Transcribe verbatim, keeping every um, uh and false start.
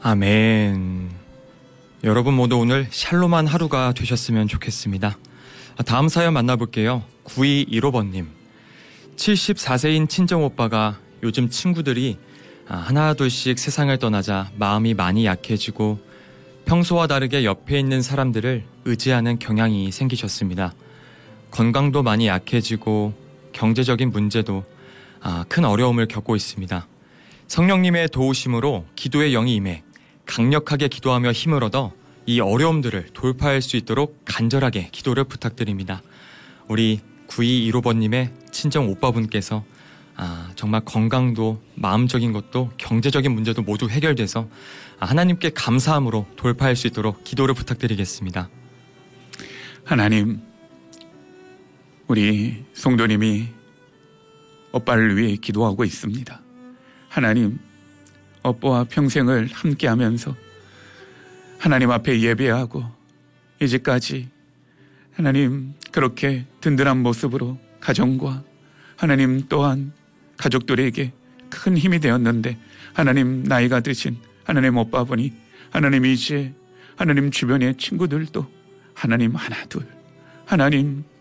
아멘. 여러분 모두 오늘 샬롬한 하루가 되셨으면 좋겠습니다. 다음 사연 만나볼게요. 구이일오 번님. 칠십사 세인 친정오빠가 요즘 친구들이 하나둘씩 세상을 떠나자 마음이 많이 약해지고 평소와 다르게 옆에 있는 사람들을 의지하는 경향이 생기셨습니다. 건강도 많이 약해지고 경제적인 문제도 큰 어려움을 겪고 있습니다. 성령님의 도우심으로 기도의 영이 임해 강력하게 기도하며 힘을 얻어 이 어려움들을 돌파할 수 있도록 간절하게 기도를 부탁드립니다. 우리 구이일오 번님의 친정 오빠분께서 아, 정말 건강도 마음적인 것도 경제적인 문제도 모두 해결돼서 하나님께 감사함으로 돌파할 수 있도록 기도를 부탁드리겠습니다. 하나님, 우리 성도님이 오빠를 위해 기도하고 있습니다. 하나님, 오빠와 평생을 함께하면서 하나님 앞에 예배하고 이제까지 하나님 그렇게 든든한 모습으로 가정과 하나님 또한 가족들에게 큰 힘이 되었는데 하나님 나이가 드신 하나님 오빠분이 하나님 이제 하나님 주변의 친구들도 하나님 하나 둘 하나님